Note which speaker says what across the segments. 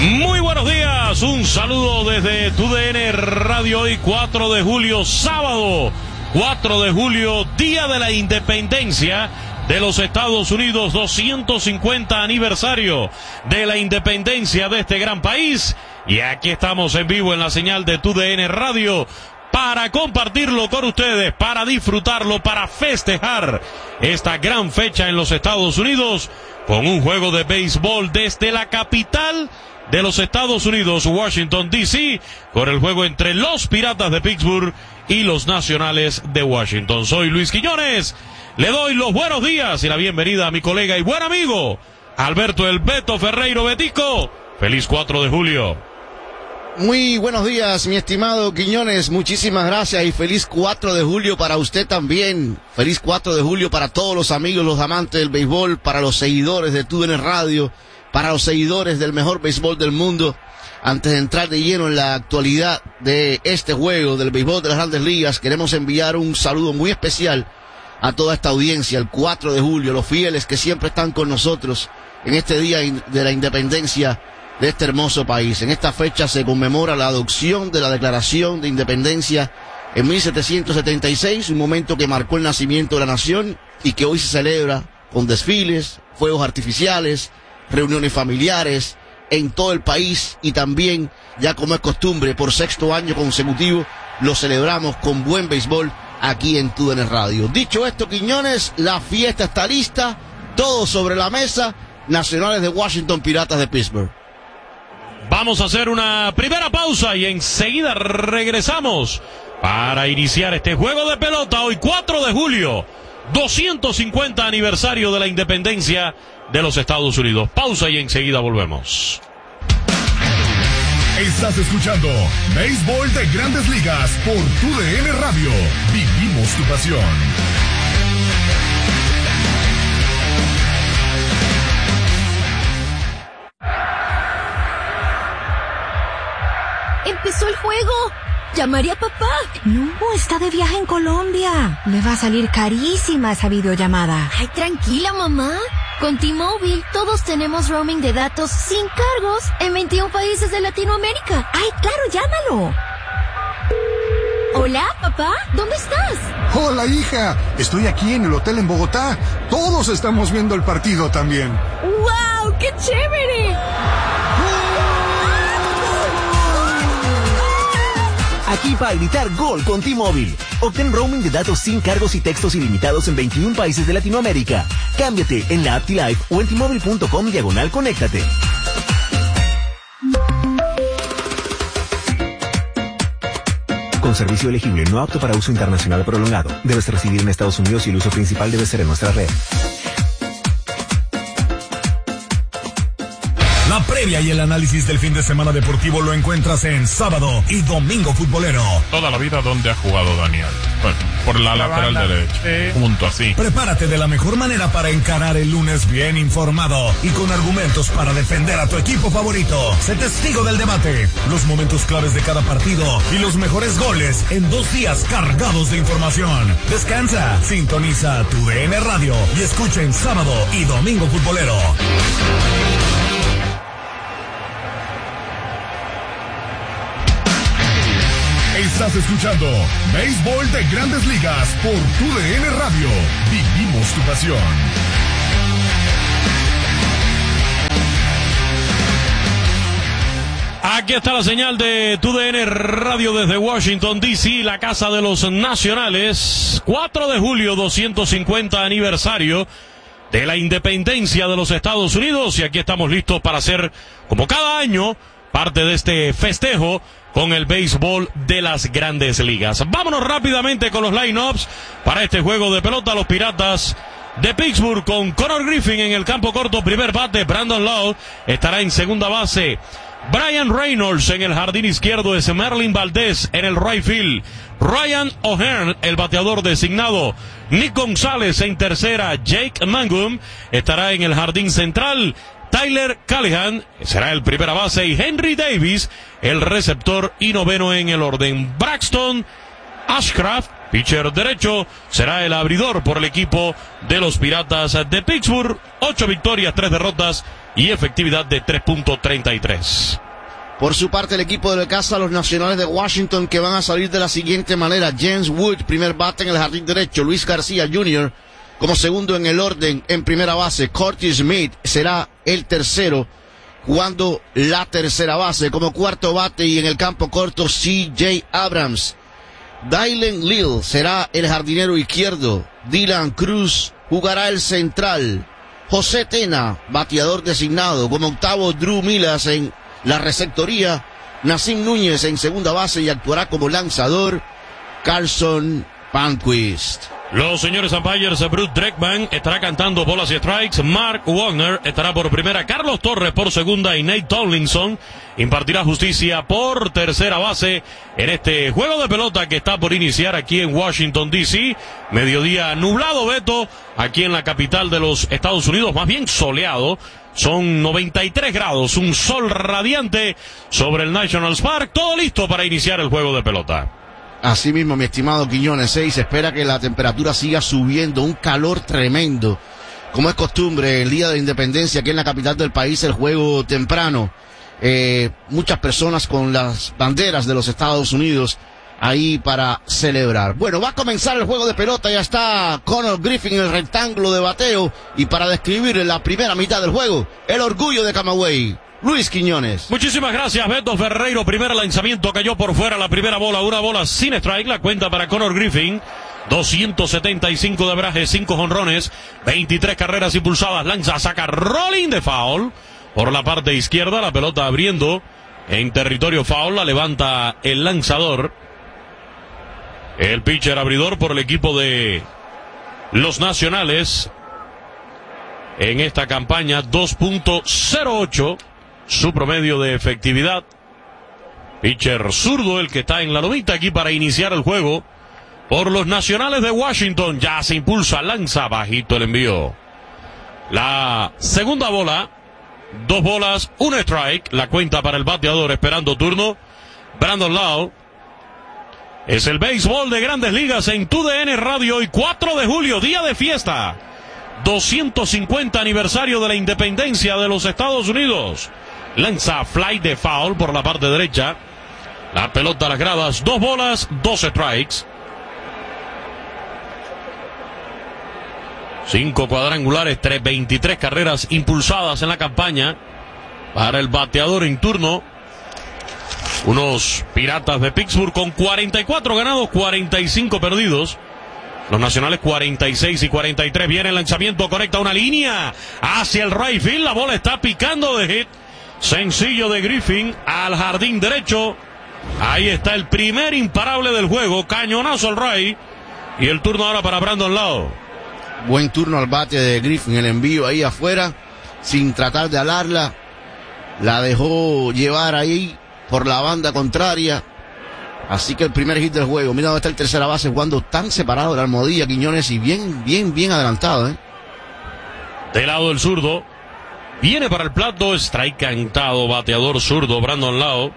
Speaker 1: Muy buenos días, un saludo desde TUDN Radio. Hoy 4 de julio, sábado 4 de julio, Día de la Independencia de los Estados Unidos, 250 aniversario de la independencia de este gran país. Y aquí estamos en vivo en la señal de TUDN Radio para compartirlo con ustedes, para disfrutarlo, para festejar esta gran fecha en los Estados Unidos con un juego de béisbol desde la capital de los Estados Unidos, Washington, D.C., con el juego entre los Piratas de Pittsburgh y los Nacionales de Washington. Soy Luis Quiñones, le doy los buenos días y la bienvenida a mi colega y buen amigo, Alberto El Beto Ferreiro Betico. Feliz 4 de julio.
Speaker 2: Muy buenos días, mi estimado Quiñones, muchísimas gracias y feliz 4 de julio para usted también. Feliz 4 de julio para todos los amigos, los amantes del béisbol, para los seguidores de TUDN Radio, para los seguidores del mejor béisbol del mundo. Antes de entrar de lleno en la actualidad de este juego del béisbol de las Grandes Ligas, queremos enviar un saludo muy especial a toda esta audiencia, el 4 de julio, los fieles que siempre están con nosotros en este día de la independencia de este hermoso país. En esta fecha se conmemora la adopción de la Declaración de Independencia en 1776, un momento que marcó el nacimiento de la nación y que hoy se celebra con desfiles, fuegos artificiales, reuniones familiares en todo el país y también, ya como es costumbre, por sexto año consecutivo, lo celebramos con buen béisbol aquí en TUDN Radio. Dicho esto, Quiñones, la fiesta está lista, todo sobre la mesa, Nacionales de Washington, Piratas de Pittsburgh.
Speaker 1: Vamos a hacer una primera pausa y enseguida regresamos para iniciar este juego de pelota hoy 4 de julio, 250 aniversario de la independencia de los Estados Unidos. Pausa y enseguida volvemos.
Speaker 3: Estás escuchando Béisbol de Grandes Ligas por TUDN Radio. Vivimos tu pasión.
Speaker 4: ¡Empezó el juego! ¡Llamaré a papá!
Speaker 5: No, está de viaje en Colombia. Le va a salir carísima esa videollamada.
Speaker 4: Ay, tranquila, mamá. Con T-Mobile, todos tenemos roaming de datos sin cargos en 21 países de Latinoamérica.
Speaker 5: ¡Ay, claro, llámalo!
Speaker 4: Hola, papá, ¿dónde estás?
Speaker 6: Hola, hija. Estoy aquí en el hotel en Bogotá. Todos estamos viendo el partido también.
Speaker 4: ¡Wow! ¡Qué chévere!
Speaker 7: Aquí para gritar gol con T-Mobile. Obtén roaming de datos sin cargos y textos ilimitados en 21 países de Latinoamérica. Cámbiate en la app T-Life o en T-Mobile.com/conéctate. Con servicio elegible, no apto para uso internacional prolongado. Debes residir en Estados Unidos y el uso principal debe ser en nuestra red.
Speaker 3: La previa y el análisis del fin de semana deportivo lo encuentras en Sábado y Domingo Futbolero.
Speaker 8: Toda la vida donde ha jugado Daniel. Bueno, por la lateral derecha. Junto así.
Speaker 3: Prepárate de la mejor manera para encarar el lunes bien informado y con argumentos para defender a tu equipo favorito. Sé testigo del debate, los momentos claves de cada partido y los mejores goles en 2 días cargados de información. Descansa, sintoniza TUDN Radio y escucha en Sábado y Domingo Futbolero. Estás escuchando Béisbol de Grandes Ligas por TUDN Radio. Vivimos tu pasión.
Speaker 1: Aquí está la señal de TUDN Radio desde Washington, D.C., la casa de los Nacionales. 4 de julio, 250 aniversario de la independencia de los Estados Unidos. Y aquí estamos listos para hacer, como cada año, parte de este festejo con el béisbol de las Grandes Ligas. Vámonos rápidamente con los lineups para este juego de pelota. Los Piratas de Pittsburgh con Connor Griffin en el campo corto, primer bate. Brandon Lowe estará en segunda base. Brian Reynolds en el jardín izquierdo, es Merlin Valdez en el right field. Ryan O'Hearn, el bateador designado. Nick González en tercera. Jake Mangum estará en el jardín central. Tyler Callahan será el primera base y Henry Davis el receptor y noveno en el orden. Braxton Ashcraft Pitcher derecho será el abridor por el equipo de los Piratas de Pittsburgh. 8 victorias, 3 derrotas y efectividad de 3.33.
Speaker 2: Por su parte, el equipo de casa, los Nacionales de Washington, que van a salir de la siguiente manera: James Wood, primer bate en el jardín derecho; Luis García Jr. como segundo en el orden en primera base; Curtis Smith será el tercero, jugando la tercera base; como cuarto bate y en el campo corto, C.J. Abrams. Dylan Lill será el jardinero izquierdo; Dylan Cruz jugará el central; José Tena, bateador designado; como octavo, Drew Millas en la receptoría; Nassim Núñez en segunda base y actuará como lanzador Carlson Palmquist.
Speaker 1: Los señores umpires, Bruce Dreckman estará cantando bolas y strikes, Mark Wagner estará por primera, Carlos Torres por segunda y Nate Tomlinson impartirá justicia por tercera base en este juego de pelota que está por iniciar aquí en Washington, D.C. Mediodía nublado, Beto, aquí en la capital de los Estados Unidos, más bien soleado. Son 93 grados, un sol radiante sobre el National Park, todo listo para iniciar el juego de pelota.
Speaker 2: Así mismo, mi estimado Quiñones, se espera que la temperatura siga subiendo, un calor tremendo. Como es costumbre, el día de la independencia aquí en la capital del país, el juego temprano. Muchas personas con las banderas de los Estados Unidos ahí para celebrar. Bueno, va a comenzar el juego de pelota, ya está Conor Griffin en el rectángulo de bateo, y para describir la primera mitad del juego, el orgullo de Camagüey, Luis Quiñones.
Speaker 1: Muchísimas gracias, Beto Ferreiro. Primer lanzamiento cayó por fuera, la primera bola, una bola sin strike, la cuenta para Conor Griffin. 275 de average, 5 jonrones, 23 carreras impulsadas, lanza, saca, rolling de foul. Por la parte izquierda, la pelota abriendo en territorio foul, la levanta el lanzador. El pitcher abridor por el equipo de los Nacionales en esta campaña, 2.08 su promedio de efectividad. Pitcher zurdo, el que está en la lomita aquí para iniciar el juego por los Nacionales de Washington. Ya se impulsa, lanza, bajito el envío. La segunda bola, 2 bolas, 1 strike, la cuenta para el bateador esperando turno, Brandon Lowe. Es el béisbol de Grandes Ligas en TUDN Radio y 4 de julio, día de fiesta. 250 aniversario de la independencia de los Estados Unidos. Lanza, fly de foul por la parte derecha. La pelota a las gradas, 2 bolas, 2 strikes. 5 cuadrangulares, 23 carreras impulsadas en la campaña para el bateador en turno. Unos Piratas de Pittsburgh con 44 ganados, 45 perdidos. Los Nacionales 46 y 43. Viene el lanzamiento, conecta una línea hacia el right field. La bola está picando de hit. Sencillo de Griffin al jardín derecho. Ahí está el primer imparable del juego. Cañonazo al right. Y el turno ahora para Brandon Lowe.
Speaker 2: Buen turno al bate de Griffin. El envío ahí afuera, sin tratar de alarla. La dejó llevar ahí por la banda contraria. Así que el primer hit del juego. Mira dónde está el tercera base, jugando tan separado de la almohadilla, Quiñones, y bien adelantado,
Speaker 1: De lado el zurdo. Viene para el plato, strike cantado, bateador zurdo, Brandon Lowe.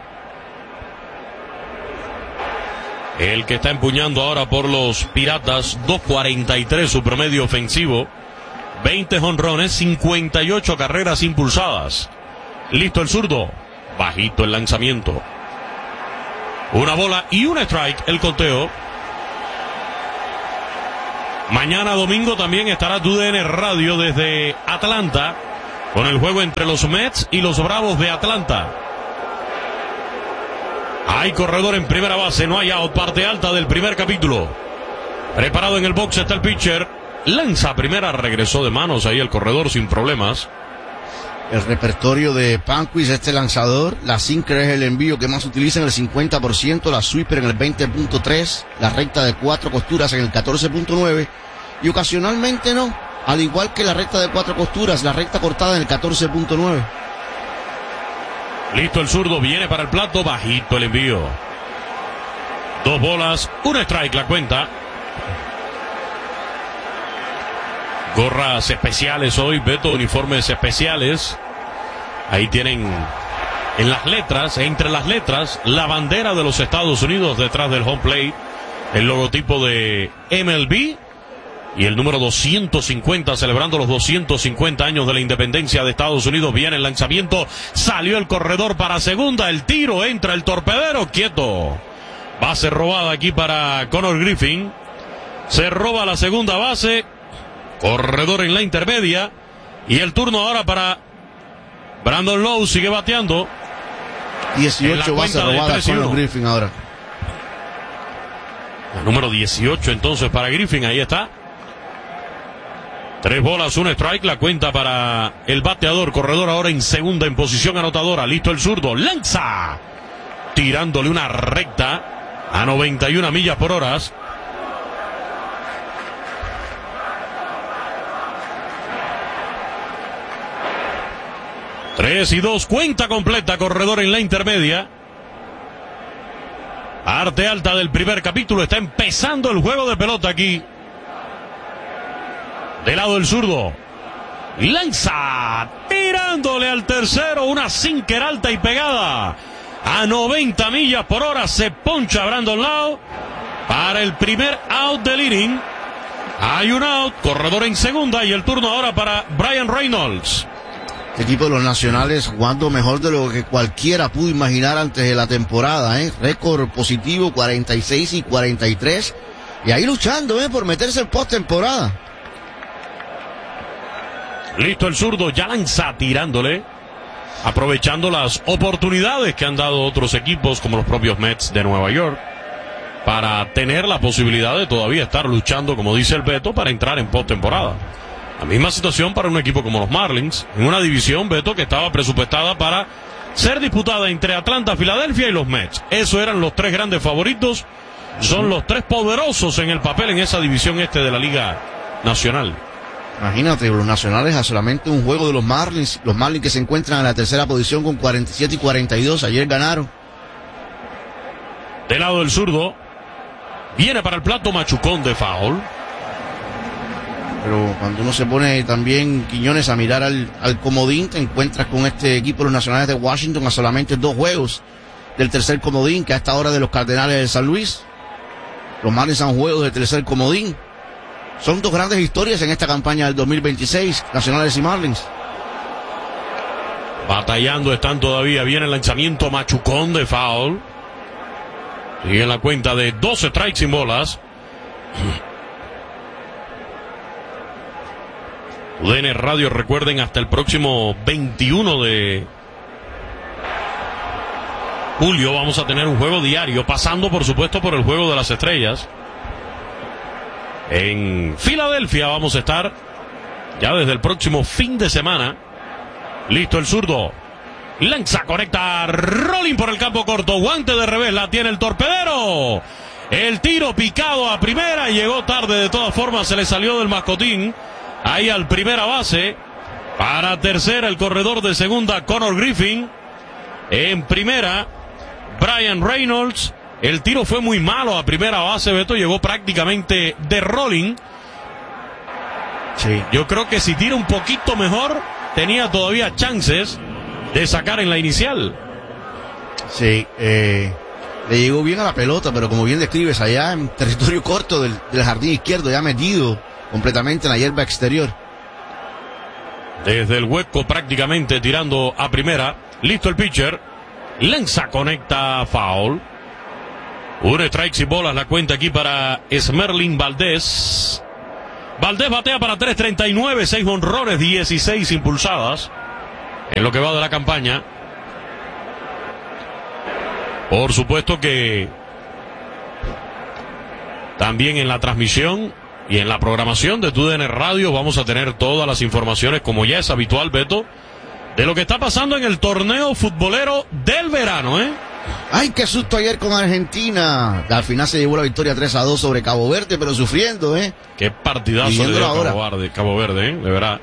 Speaker 1: El que está empuñando ahora por los Piratas, 2.43 su promedio ofensivo. 20 jonrones, 58 carreras impulsadas. Listo el zurdo. Bajito el lanzamiento. Una bola y un strike, el conteo. Mañana domingo también estará TUDN Radio desde Atlanta con el juego entre los Mets y los Bravos de Atlanta. Hay corredor en primera base, no hay out, parte alta del primer capítulo. Preparado en el box está el pitcher. Lanza primera, regresó de manos ahí el corredor sin problemas.
Speaker 2: El repertorio de Palmquist, este lanzador, la sinker es el envío que más utiliza en el 50%, la sweeper en el 20.3%, la recta de 4 costuras en el 14.9% y ocasionalmente no, al igual que la recta de 4 costuras, la recta cortada en el 14.9%.
Speaker 1: Listo el zurdo, viene para el plato, bajito el envío. 2 bolas, 1 strike la cuenta. Gorras especiales hoy, Beto, uniformes especiales. Ahí tienen en las letras, entre las letras, la bandera de los Estados Unidos detrás del home plate. el logotipo de MLB y el número 250, celebrando los 250 años de la independencia de Estados Unidos. Viene el lanzamiento, salió el corredor para segunda, el tiro, entra el torpedero, quieto. Base robada aquí para Conor Griffin. Se roba la segunda base, corredor en la intermedia, y el turno ahora para Brandon Lowe, sigue bateando.
Speaker 2: 18 bases robadas Conor Griffin ahora.
Speaker 1: El número 18 entonces para Griffin, ahí está. 3 bolas, 1 strike, la cuenta para el bateador, corredor ahora en segunda en posición anotadora. Listo el zurdo, lanza, tirándole una recta a 91 millas por hora. Tres y 2, cuenta completa, corredor en la intermedia. Parte alta del primer capítulo, está empezando el juego de pelota aquí. Del lado del zurdo, lanza, tirándole al tercero, una sinker alta y pegada a 90 millas por hora. Se poncha Brandon Lowe para el primer out del inning. Hay un out, corredor en segunda, y el turno ahora para Bryan Reynolds.
Speaker 2: Este equipo de los Nacionales jugando mejor de lo que cualquiera pudo imaginar antes de la temporada, récord positivo, 46 y 43, y ahí luchando, por meterse en postemporada.
Speaker 1: Listo el zurdo, ya lanza tirándole, aprovechando las oportunidades que han dado otros equipos como los propios Mets de Nueva York para tener la posibilidad de todavía estar luchando, como dice el Beto, para entrar en postemporada. La misma situación para un equipo como los Marlins, en una división, Beto, que estaba presupuestada para ser disputada entre Atlanta, Filadelfia y los Mets. Esos eran los 3 grandes favoritos, son los 3 poderosos en el papel en esa división de la Liga Nacional.
Speaker 2: Imagínate, los Nacionales a solamente un juego de los Marlins que se encuentran en la tercera posición con 47 y 42, ayer ganaron.
Speaker 1: Del lado del zurdo, viene para el plato, machucón de foul.
Speaker 2: Pero cuando uno se pone también, Quiñones, a mirar al comodín, te encuentras con este equipo de los Nacionales de Washington a solamente 2 juegos del tercer comodín, que a esta hora de los Cardenales de San Luis. Los Marlins han juegos del tercer comodín. Son 2 grandes historias en esta campaña del 2026, Nacionales y Marlins.
Speaker 1: Batallando están todavía, viene el lanzamiento, machucón de foul. Sigue la cuenta de 12 strikes sin bolas. UDN Radio, recuerden, hasta el próximo 21 de julio vamos a tener un juego diario, pasando por supuesto por el Juego de las Estrellas. En Filadelfia vamos a estar ya desde el próximo fin de semana. Listo el zurdo, lanza, conecta, rolling por el campo corto, guante de revés, la tiene el torpedero. El tiro picado a primera, llegó tarde de todas formas, se le salió del mascotín. Ahí al primera base, para tercera el corredor de segunda, Conor Griffin. En primera, Bryan Reynolds. El tiro fue muy malo a primera base, Beto, llegó prácticamente de rolling.
Speaker 2: Sí.
Speaker 1: Yo creo que si tira un poquito mejor, tenía todavía chances de sacar en la inicial.
Speaker 2: Sí, le llegó bien a la pelota, pero como bien describes, allá en territorio corto del jardín izquierdo, ya metido completamente en la hierba exterior.
Speaker 1: Desde el hueco prácticamente tirando a primera. Listo el pitcher. Lanza, conecta, foul. 1 strike y bolas, la cuenta aquí para Esmerlin Valdés. Valdés batea para 3.39, 6 honrones, 16 impulsadas en lo que va de la campaña. Por supuesto que también en la transmisión y en la programación de TUDN Radio vamos a tener todas las informaciones, como ya es habitual, Beto, de lo que está pasando en el torneo futbolero del verano,
Speaker 2: ¡Ay, qué susto ayer con Argentina! Al final se llevó la victoria 3-2 sobre Cabo Verde, pero sufriendo,
Speaker 1: Qué partidazo le dio Cabo Verde, de verdad.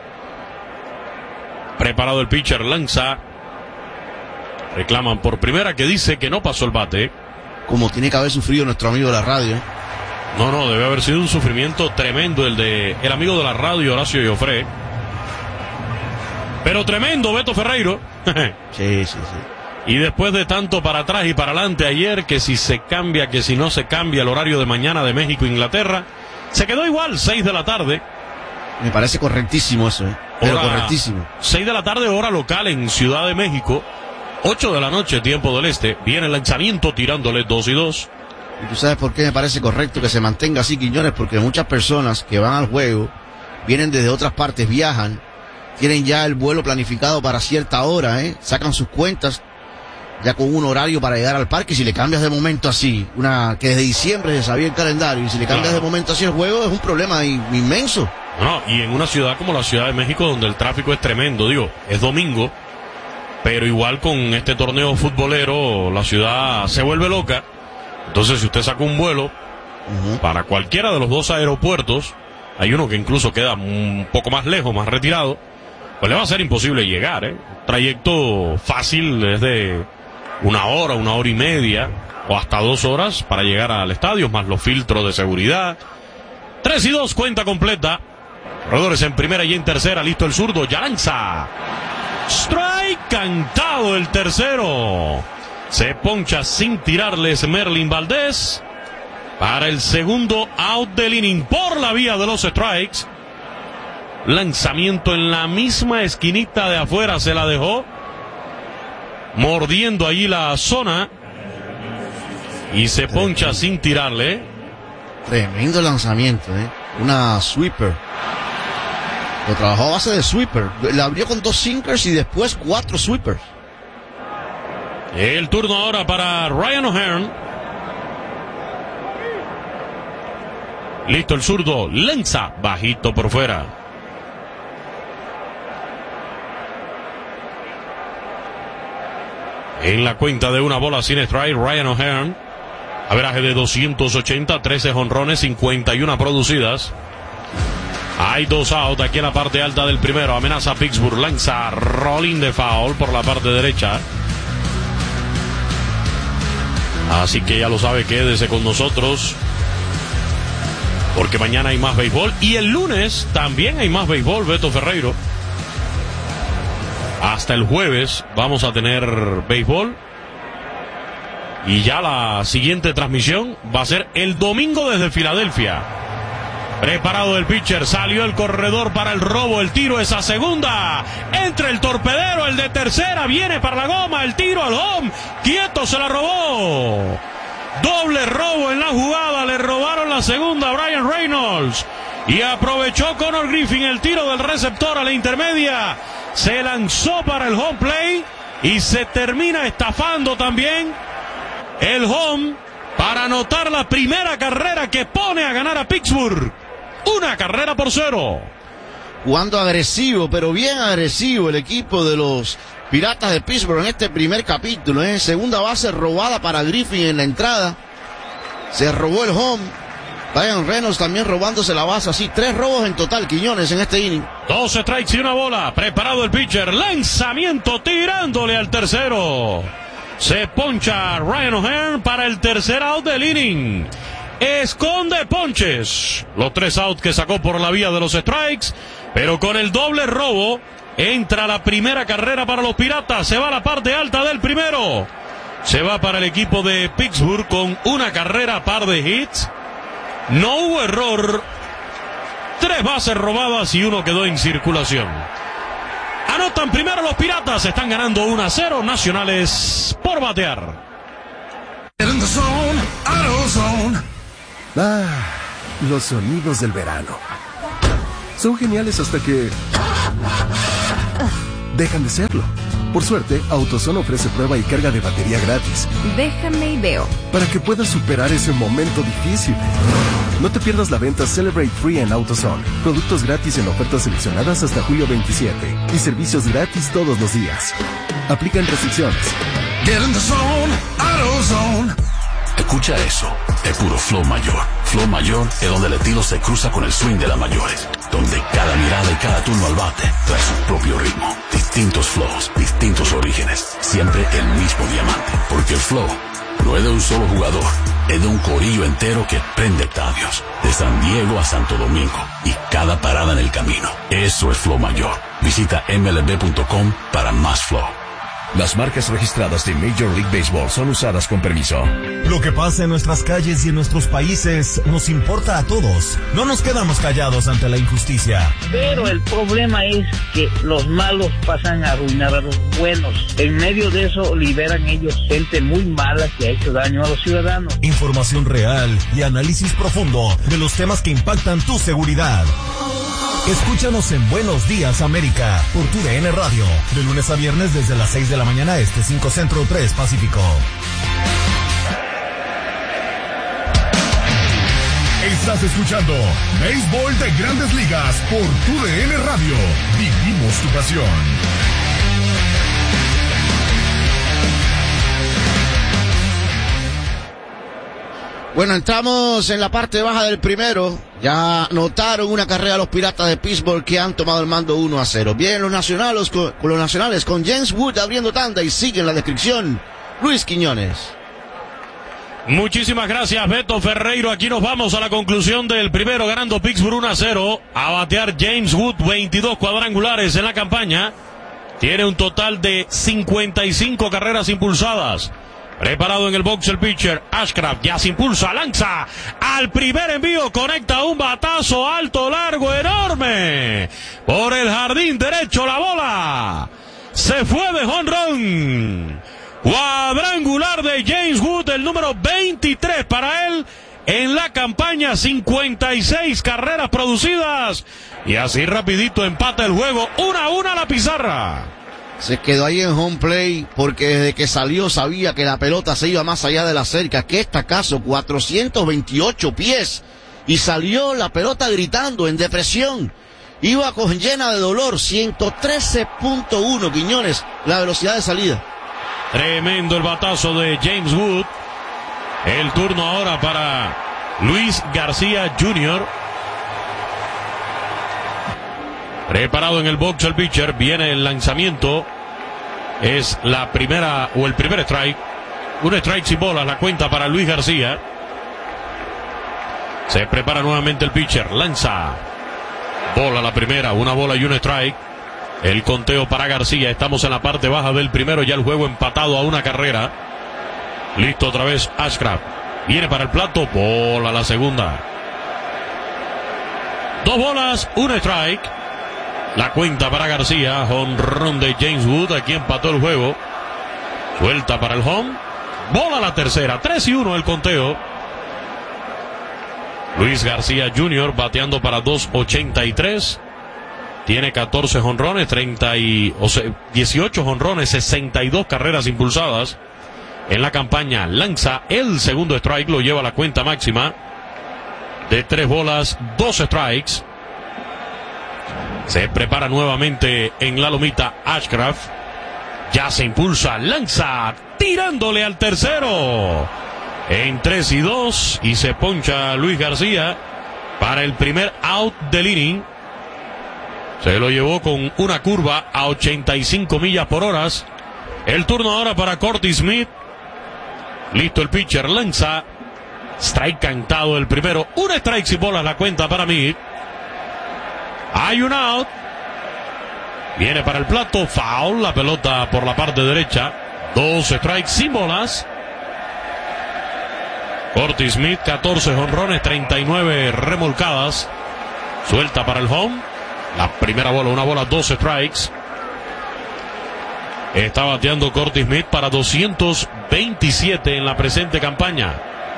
Speaker 1: Preparado el pitcher, lanza. Reclaman por primera, que dice que no pasó el bate.
Speaker 2: Como tiene que haber sufrido nuestro amigo de la radio,
Speaker 1: No, debe haber sido un sufrimiento tremendo el amigo de la radio, Horacio Joffre. Pero tremendo, Beto Ferreiro.
Speaker 2: Sí.
Speaker 1: Y después de tanto para atrás y para adelante ayer, que si se cambia, que si no se cambia el horario de mañana de México-Inglaterra, se quedó igual, 6 de la tarde.
Speaker 2: Me parece correctísimo eso, pero correctísimo.
Speaker 1: 6 de la tarde, hora local en Ciudad de México. 8 de la noche, tiempo del este. Viene el lanzamiento tirándole 2-2.
Speaker 2: Y tú sabes por qué me parece correcto que se mantenga así, Quiñones, porque muchas personas que van al juego vienen desde otras partes, viajan, tienen ya el vuelo planificado para cierta hora, sacan sus cuentas ya con un horario para llegar al parque. Y si le cambias de momento así, que desde diciembre se sabía el calendario, y si le cambias de momento así el juego, es un problema inmenso.
Speaker 1: No, y en una ciudad como la Ciudad de México, donde el tráfico es tremendo, es domingo, pero igual con este torneo futbolero, la ciudad se vuelve loca. Entonces, si usted saca un vuelo para cualquiera de los dos aeropuertos, hay uno que incluso queda un poco más lejos, más retirado, pues le va a ser imposible llegar, Trayecto fácil es de 1 hora, 1 hora y media, o hasta 2 horas para llegar al estadio, más los filtros de seguridad. 3-2, cuenta completa. Corredores en primera y en tercera, listo el zurdo, ya lanza. Strike, cantado el tercero. Se poncha sin tirarles Merlin Valdés para el segundo out del inning por la vía de los strikes. Lanzamiento en la misma esquinita de afuera, se la dejó, mordiendo allí la zona, y se poncha sin tirarle.
Speaker 2: Tremendo lanzamiento, una sweeper. Lo trabajó a base de sweeper. La abrió con 2 sinkers y después 4 sweepers.
Speaker 1: El turno ahora para Ryan O'Hearn. Listo el zurdo, lanza bajito por fuera. En la cuenta de 1 bola sin strike, Ryan O'Hearn. Averaje de 280, 13 jonrones, 51 producidas. Hay 2 out aquí en la parte alta del primero. Amenaza a Pittsburgh, lanza rolling de foul por la parte derecha. Así que ya lo sabe, quédese con nosotros, porque mañana hay más béisbol y el lunes también hay más béisbol, Beto Ferreiro. Hasta el jueves vamos a tener béisbol. Y ya la siguiente transmisión va a ser el domingo desde Filadelfia. Preparado el pitcher, salió el corredor para el robo, el tiro es a segunda, entre el torpedero, el de tercera, viene para la goma, el tiro al home, quieto, se la robó. Doble robo en la jugada, le robaron la segunda a Brian Reynolds. Y aprovechó Conor Griffin el tiro del receptor a la intermedia. Se lanzó para el home play y se termina estafando también el home para anotar la primera carrera que pone a ganar a Pittsburgh. 1-0.
Speaker 2: Jugando agresivo, pero bien agresivo el equipo de los Piratas de Pittsburgh en este primer capítulo. Segunda base robada para Griffin en la entrada. Se robó el home. Brian Reynolds también robándose la base. Así 3 robos en total, Quiñones, en este inning.
Speaker 1: 2 strikes y 1 bola. Preparado el pitcher. Lanzamiento tirándole al tercero. Se poncha Ryan O'Hearn para el tercer out del inning. Esconde ponches. Los 3 outs que sacó por la vía de los strikes. Pero con el doble robo entra la primera carrera para los Piratas. Se va a la parte alta del primero. Se va para el equipo de Pittsburgh con 1 carrera, par de hits. No hubo error. 3 bases robadas y 1 quedó en circulación. Anotan primero los Piratas. Están ganando 1-0. Nacionales por batear.
Speaker 9: Los sonidos del verano. Son geniales hasta que dejan de serlo. Por suerte, AutoZone ofrece prueba y carga de batería gratis.
Speaker 5: Déjame y veo.
Speaker 9: Para que puedas superar ese momento difícil. No te pierdas la venta Celebrate Free en AutoZone. Productos gratis en ofertas seleccionadas hasta julio 27. Y servicios gratis todos los días. Aplican restricciones.
Speaker 10: Get in the zone, AutoZone. Escucha eso, es puro flow mayor. Flow mayor es donde el estilo se cruza con el swing de las mayores. Donde cada mirada y cada turno al bate trae su propio ritmo. Distintos flows, distintos orígenes. Siempre el mismo diamante. Porque el flow no es de un solo jugador. Es de un corillo entero que prende estadios. De San Diego a Santo Domingo. Y cada parada en el camino. Eso es flow mayor. Visita mlb.com para más flow.
Speaker 3: Las marcas registradas de Major League Baseball son usadas con permiso. Lo que pasa en nuestras calles y en nuestros países nos importa a todos. No nos quedamos callados ante la injusticia.
Speaker 11: Pero el problema es que los malos pasan a arruinar a los buenos. En medio de eso liberan ellos gente muy mala que ha hecho daño a los ciudadanos.
Speaker 3: Información real y análisis profundo de los temas que impactan tu seguridad. Escúchanos en Buenos Días América por TUDN Radio, de lunes a viernes desde las 6 de la mañana este, 5 Centro, 3 Pacífico. Estás escuchando Béisbol de Grandes Ligas por TUDN Radio. Vivimos tu pasión.
Speaker 2: Bueno, entramos en la parte baja del primero. Ya notaron una carrera los Piratas de Pittsburgh que han tomado el mando 1-0. Bien, los nacionales con James Wood abriendo tanda y siguen la descripción. Luis Quiñones.
Speaker 1: Muchísimas gracias, Beto Ferreiro. Aquí nos vamos a la conclusión del primero, ganando Pittsburgh 1-0. A batear James Wood, 22 cuadrangulares en la campaña. Tiene un total de 55 carreras impulsadas. Preparado en el box el pitcher, Ashcraft ya se impulsa, lanza al primer envío, conecta un batazo alto, largo, enorme. Por el jardín derecho la bola. Se fue de jonrón. Cuadrangular de James Wood, el número 23 para él en la campaña, 56 carreras producidas. Y así rapidito empata el juego, 1-1 a la pizarra.
Speaker 2: Se quedó ahí en home play porque desde que salió sabía que la pelota se iba más allá de la cerca, que este acaso 428 pies, y salió la pelota gritando en depresión. Iba con llena de dolor, 113.1, Quiñones, la velocidad de salida.
Speaker 1: Tremendo el batazo de James Wood. El turno ahora para Luis García Jr. Preparado en el box el pitcher, viene el lanzamiento. Es la primera o el primer strike. Un strike sin bolas, la cuenta para Luis García. Se prepara nuevamente el pitcher, lanza. Bola la primera, una bola y un strike. El conteo para García, estamos en la parte baja del primero, ya el juego empatado a una carrera. Listo otra vez Ashcraft. Viene para el plato, bola la segunda. 2 bolas, un strike. La cuenta para García, jonrón de James Wood, aquí empató el juego. Suelta para el home, bola la tercera, 3-1 el conteo. Luis García Jr. bateando para 2.83. Tiene 14 jonrones, 18 jonrones, 62 carreras impulsadas en la campaña. Lanza el segundo strike, lo lleva a la cuenta máxima de 3 bolas, 2 strikes. Se prepara nuevamente en la lomita Ashcraft. Ya se impulsa, lanza, tirándole al tercero. En 3-2 y se poncha Luis García para el primer out del inning. Se lo llevó con una curva a 85 millas por hora. El turno ahora para Curtis Smith. Listo el pitcher, lanza. Strike cantado el primero. Un strike sin bolas, la cuenta para Smith. Hay un out. Viene para el plato, foul, la pelota por la parte derecha. 2 strikes sin bolas. Curtis Smith, 14 jonrones, 39 remolcadas. Suelta para el home. La primera bola, una bola, 2 strikes. Está bateando Curtis Smith para 227 en la presente campaña.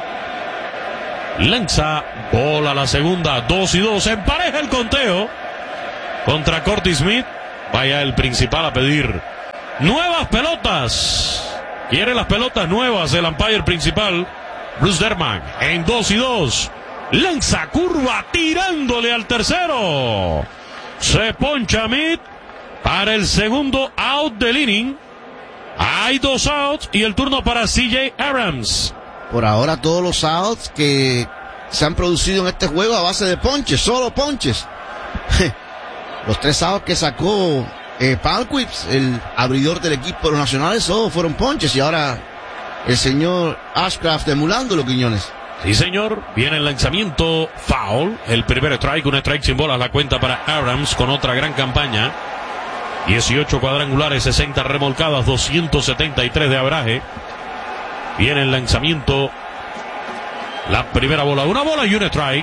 Speaker 1: Lanza, bola la segunda, 2-2. Empareja el conteo contra Curtis Smith. Vaya el principal a pedir nuevas pelotas. Quiere las pelotas nuevas el umpire principal, Bruce Derman. En 2-2. Lanza curva tirándole al tercero. Se poncha Smith para el segundo out del inning. Hay 2 outs y el turno para CJ Abrams.
Speaker 2: Por ahora todos los outs que se han producido en este juego a base de ponches, solo ponches. Los 3 outs que sacó Palquips, el abridor del equipo de los nacionales, todos fueron ponches, y ahora el señor Ashcraft emulándolo, Quiñones.
Speaker 1: Sí, señor. Viene el lanzamiento, foul. El primer strike, un strike sin bolas, la cuenta para Abrams con otra gran campaña. 18 cuadrangulares, 60 remolcadas, 273 de averaje. Viene el lanzamiento. La primera bola, una bola y un strike.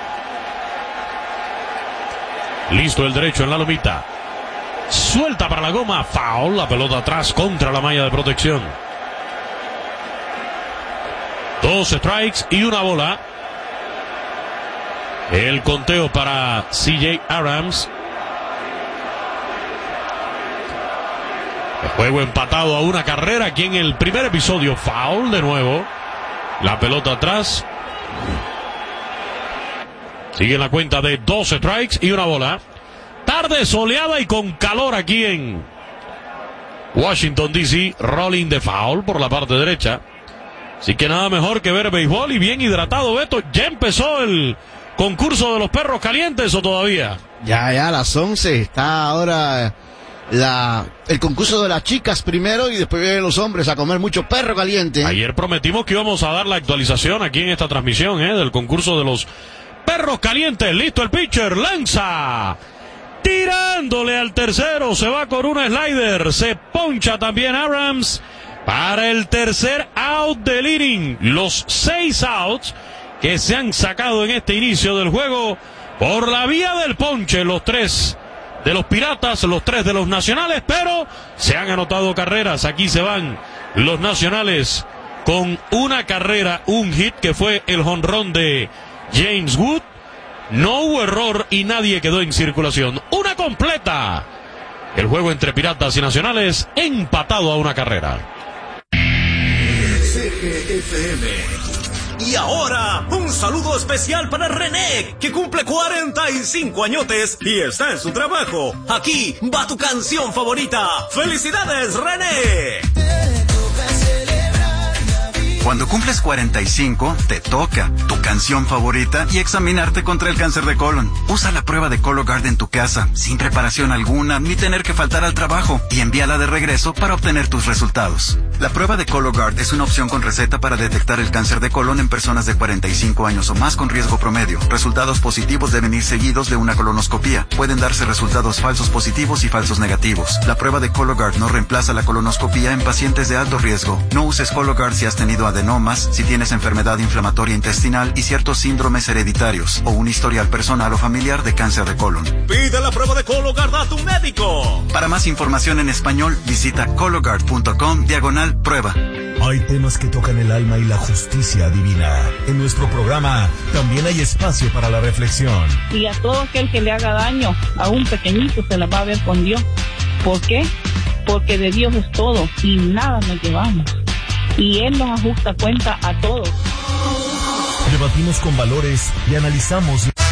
Speaker 1: Listo el derecho en la lomita. Suelta para la goma, foul, la pelota atrás contra la malla de protección. 2 strikes y una bola. El conteo para CJ Abrams. El juego empatado a una carrera aquí en el primer episodio. Foul de nuevo. La pelota atrás. Sigue la cuenta de 2 strikes y una bola. Tarde soleada y con calor aquí en Washington, D.C. Rolling de foul por la parte derecha. Así que nada mejor que ver béisbol y bien hidratado, Beto. ¿Ya empezó el concurso de los perros calientes o todavía?
Speaker 2: Ya, a las 11 está ahora el concurso de las chicas primero y después vienen los hombres a comer mucho perro caliente.
Speaker 1: Ayer prometimos que íbamos a dar la actualización aquí en esta transmisión, del concurso de los perros calientes. Listo el pitcher, lanza. Tirándole al tercero, se va con una slider, se poncha también Abrams para el tercer out del inning. Los 6 outs que se han sacado en este inicio del juego por la vía del ponche, los 3 de los Piratas, los 3 de los Nacionales, pero se han anotado carreras. Aquí se van los Nacionales con una carrera, un hit que fue el jonrón de James Wood. No hubo error y nadie quedó en circulación. Una completa. El juego entre Piratas y Nacionales empatado a una carrera.
Speaker 3: CGFM. Y ahora, un saludo especial para René, que cumple 45 añotes y está en su trabajo. Aquí va tu canción favorita. ¡Felicidades, René!
Speaker 12: Cuando cumples 45, te toca tu canción favorita y examinarte contra el cáncer de colon. Usa la prueba de Cologuard en tu casa, sin preparación alguna, ni tener que faltar al trabajo, y envíala de regreso para obtener tus resultados. La prueba de Cologuard es una opción con receta para detectar el cáncer de colon en personas de 45 años o más con riesgo promedio. Resultados positivos deben ir seguidos de una colonoscopía. Pueden darse resultados falsos positivos y falsos negativos. La prueba de Cologuard no reemplaza la colonoscopía en pacientes de alto riesgo. No uses Cologuard si has tenido adenomas, si tienes enfermedad inflamatoria intestinal y ciertos síndromes hereditarios o un historial personal o familiar de cáncer de colon.
Speaker 3: Pide la prueba de Cologuard a tu médico.
Speaker 12: Para más información en español, visita cologuard.com/prueba.
Speaker 3: Hay temas que tocan el alma y la justicia divina. En nuestro programa también hay espacio para la reflexión.
Speaker 13: Y a todo aquel que le haga daño, a un pequeñito, se la va a ver con Dios. ¿Por qué? Porque de Dios es todo y nada nos llevamos. Y Él nos ajusta cuenta a todos.
Speaker 3: Debatimos con valores y analizamos